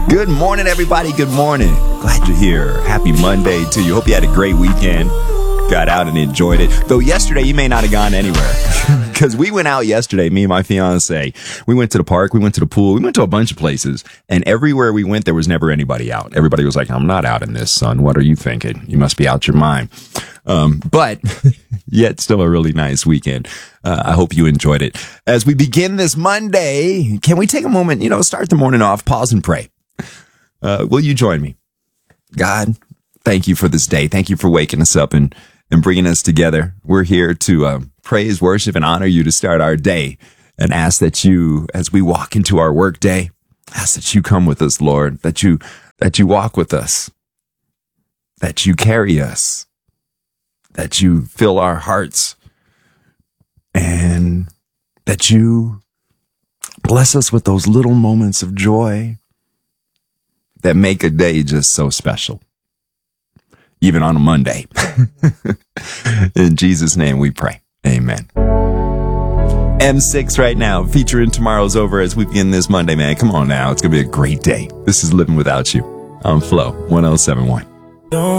Good morning, everybody. Good morning. Glad you're here. Happy Monday to you. Hope you had a great weekend. Got out and enjoyed it. Though yesterday you may not have gone anywhere because we went out yesterday, me and my fiance. We went to the park. We went to the pool. We went to a bunch of places, and everywhere we went, there was never anybody out. Everybody was like, I'm not out in this, son. What are you thinking? You must be out your mind. But yet still a really nice weekend. I hope you enjoyed it. As we begin this Monday, can we take a moment, start the morning off, pause and pray. Will you join me? God, thank you for this day. Thank you for waking us up and bringing us together. We're here to praise, worship, and honor you to start our day, and ask that you, as we walk into our work day, ask that you come with us, Lord, that you walk with us, that you carry us, that you fill our hearts, and that you bless us with those little moments of joy that make a day just so special, even on a Monday. In Jesus' name we pray. Amen. M6 right now, featuring Tomorrow's Over as we begin this Monday, man. Come on now. It's going to be a great day. This is Living Without You on Flow 1071.